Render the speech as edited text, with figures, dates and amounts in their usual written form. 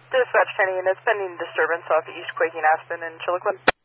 Dispatch 10 units, pending disturbance off East Quaking Aspen and Chilliquin.